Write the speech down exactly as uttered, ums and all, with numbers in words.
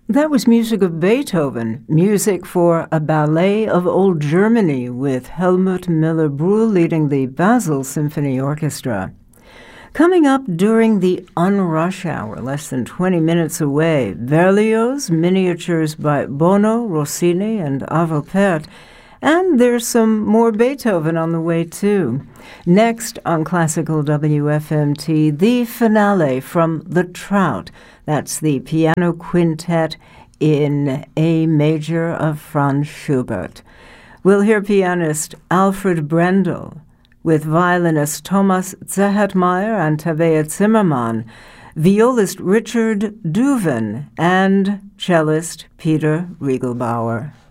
That was music of Beethoven, music for a ballet of Old Germany with Helmut Müller-Brühl leading the Basel Symphony Orchestra. Coming up during the unrush hour, less than twenty minutes away, Berlioz, miniatures by Bono, Rossini, and Arvo Pärt. And there's some more Beethoven on the way, too. Next on Classical W F M T, the finale from The Trout. That's the piano quintet in A major of Franz Schubert. We'll hear pianist Alfred Brendel with violinist Thomas Zehetmeier and Tabea Zimmermann, violist Richard Duven, and cellist Peter Riegelbauer.